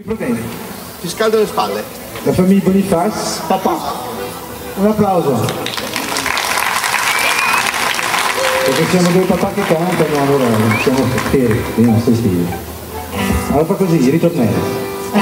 Problemi. Ti scaldo le spalle. La famiglia Bonifaz, papà. Un applauso. Perché siamo due papà che cantano, allora siamo fieri dei nostri stili. Allora fa così, ritornello.